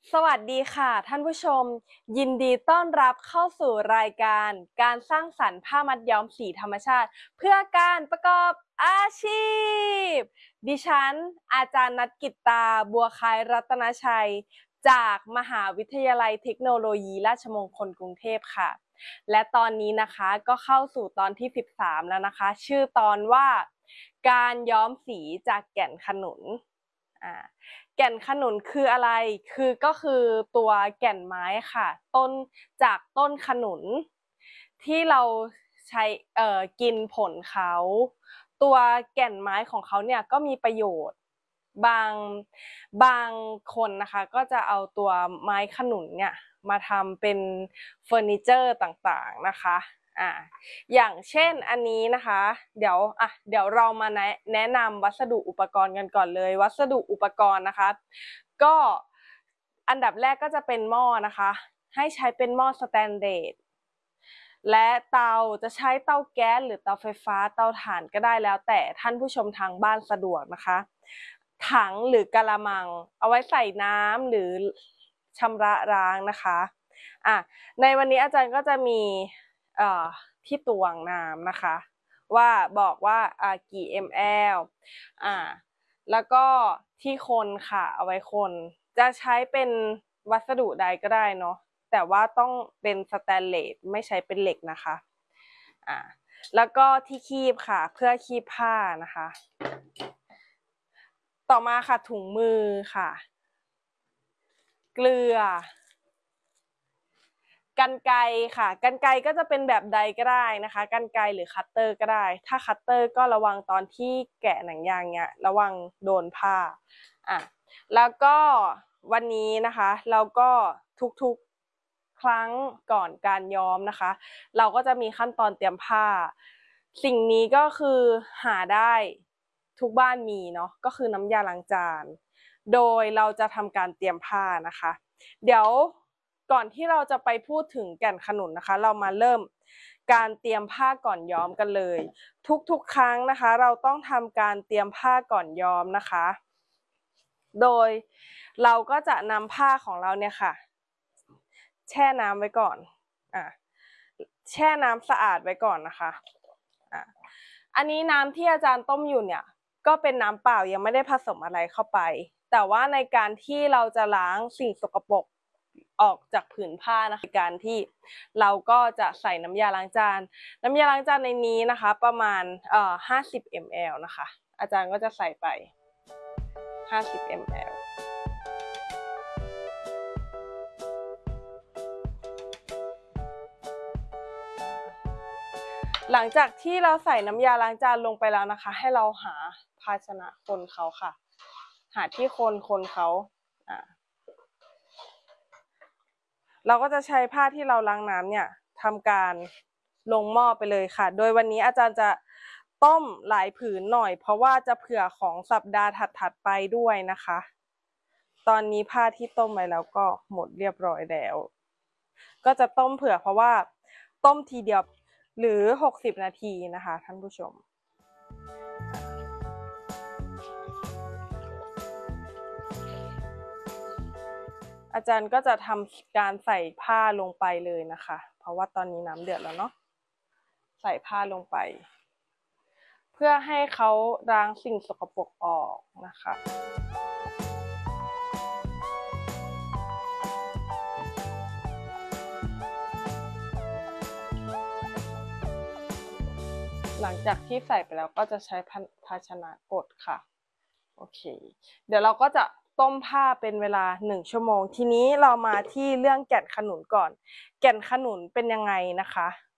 สวัสดีค่ะท่านผู้ชมยินดีต้อนรับเข้าสู่รายการการสร้างสรรค์ผ้ามัดย้อมสีธรรมชาติเพื่อการประกอบอาชีพดิฉันอาจารย์นัทกิตตาบัวคายรัตนชัยจากมหาวิทยาลัยเทคโนโลยีราชมงคลกรุงเทพค่ะและตอนนี้นะคะก็เข้าสู่ตอนที่13แล้วนะคะชื่อตอนว่าการย้อมสีจากแก่นขนุนแก่นขนุนคืออะไรก็คือตัวแก่นไม้ค่ะจากต้นขนุนที่เราใช้กินผลเขาตัวแก่นไม้ของเขาเนี่ยก็มีประโยชน์บางบางคนนะคะก็จะเอาตัวไม้ขนุนเนี่ยมาทำเป็นเฟอร์นิเจอร์ต่างๆนะคะอย่างเช่นอันนี้นะคะเดี๋ยวเรามาแนะนำวัสดุอุปกรณ์กันก่อนเลยวัสดุอุปกรณ์นะคะก็อันดับแรกก็จะเป็นหม้อนะคะให้ใช้เป็นหม้อสแตนเลสและเตาจะใช้เตาแก๊สหรือเตาไฟฟ้าเตาถ่านก็ได้แล้วแต่ท่านผู้ชมทางบ้านสะดวกนะคะถังหรือกะละมังเอาไว้ใส่น้ำหรือชำระล้างนะคะในวันนี้อาจารย์ก็จะมีที่ตวงน้ำนะคะว่าบอกว่ากี่ ml แล้วก็ที่คนค่ะเอาไว้คนจะใช้เป็นวัสดุใดก็ได้เนาะแต่ว่าต้องเป็นสแตนเลสไม่ใช้เป็นเหล็กนะคะแล้วก็ที่คีบค่ะเพื่อคีบผ้านะคะต่อมาค่ะถุงมือค่ะเกลือ กรรไกรค่ะกรรไกรก็จะเป็นแบบใดก็ได้นะคะกรรไกรหรือคัตเตอร์ก็ได้ถ้าคัตเตอร์ก็ระวังตอนที่แกะหนังยางเนี่ยระวังโดนผ้าแล้วก็วันนี้นะคะเราก็ทุกๆครั้งก่อนการย้อมนะคะเราก็จะมีขั้นตอนเตรียมผ้าสิ่งนี้ก็คือหาได้ทุกบ้านมีเนาะก็คือน้ำยาล้างจานโดยเราจะทำการเตรียมผ้านะคะเดี๋ยวก่อนที่เราจะไปพูดถึงแก่นขนุนนะคะเรามาเริ่มการเตรียมผ้าก่อนย้อมกันเลยทุกๆครั้งนะคะเราต้องทำการเตรียมผ้าก่อนย้อมนะคะโดยเราก็จะนำผ้าของเราเนี่ยค่ะแช่น้ำไว้ก่อนแช่น้ำสะอาดไว้ก่อนนะคะอันนี้น้ำที่อาจารย์ต้มอยู่เนี่ยก็เป็นน้ำเปล่ายังไม่ได้ผสมอะไรเข้าไปแต่ว่าในการที่เราจะล้างสิ่งสกปรกออกจากผืนผ้านะคะการที่เราก็จะใส่น้ำยาล้างจานในนี้นะคะประมาณ50 ml นะคะอาจารย์ก็จะใส่ไป50 ml หลังจากที่เราใส่น้ำยาล้างจานลงไปแล้วนะคะให้เราหาภาชนะคนเขาค่ะหาที่คนเขาเราก็จะใช้ผ้าที่เราล้างน้ำเนี่ยทำการลงหม้อไปเลยค่ะโดยวันนี้อาจารย์จะต้มหลายผืนหน่อยเพราะว่าจะเผื่อของสัปดาห์ถัดไปด้วยนะคะตอนนี้ผ้าที่ต้มไว้แล้วก็หมดเรียบร้อยแล้วก็จะต้มเผื่อเพราะว่าต้มทีเดียวหรือ60 นาทีนะคะท่านผู้ชมอาจารย์ก็จะทำการใส่ผ้าลงไปเลยนะคะเพราะว่าตอนนี้น้ำเดือดแล้วเนาะใส่ผ้าลงไปเพื่อให้เขาล้างสิ่งสกปรกออกนะคะหลังจากที่ใส่ไปแล้วก็จะใช้ภาชนะกดค่ะโอเคเดี๋ยวเราก็จะต้มผ้าเป็นเวลา1 ชั่วโมงทีนี้เรามาที่เรื่องแก่นขนุนก่อนแก่นขนุนเป็นยังไงนะคะ